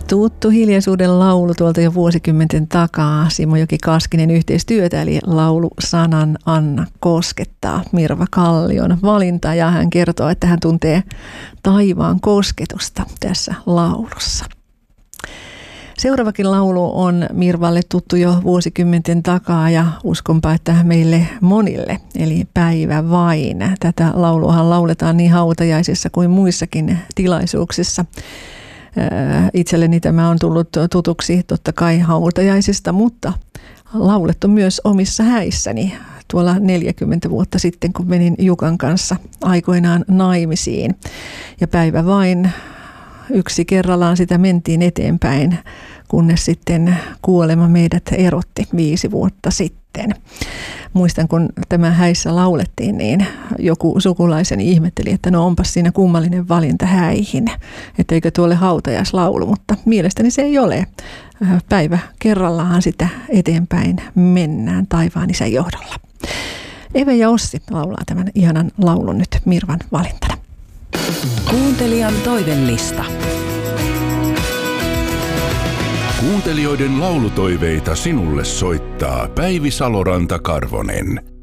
Tuttu hiljaisuuden laulu tuolta jo vuosikymmenten takaa. Simo-Joki Kaskinen yhteistyötä, eli laulu Sanan Anna koskettaa. Mirva Kallion valinta ja hän kertoo, että hän tuntee taivaan kosketusta tässä laulussa. Seuraavakin laulu on Mirvalle tuttu jo vuosikymmenten takaa ja uskonpa, että meille monille, eli Päivä vain. Tätä lauluahan lauletaan niin hautajaisissa kuin muissakin tilaisuuksissa. Itselleni tämä on tullut tutuksi totta kai hautajaisista, mutta laulettu myös omissa häissäni tuolla 40 vuotta sitten, kun menin Jukan kanssa aikoinaan naimisiin. Ja Päivä vain, yksi kerrallaan sitä mentiin eteenpäin, kunnes sitten kuolema meidät erotti 5 vuotta sitten. Muistan, kun tämä häissä laulettiin, niin joku sukulaiseni ihmetteli, että no onpas siinä kummallinen valinta häihin, että eikö tuolle hautajaislaulu, mutta mielestäni se ei ole. Päivä kerrallaan sitä eteenpäin mennään taivaan Isän johdolla. Eve ja Ossi laulaa tämän ihanan laulun nyt Mirvan valintana. Kuuntelijan toivellista. Kuuntelijoiden laulutoiveita sinulle soittaa Päivi Saloranta-Karvonen.